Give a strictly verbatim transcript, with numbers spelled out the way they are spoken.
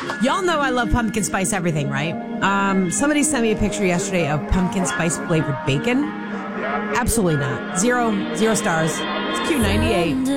Y'all know I love pumpkin spice everything, right? Um, somebody sent me a picture yesterday of pumpkin spice flavored bacon. Absolutely not. Zero, zero stars. It's Q ninety-eight.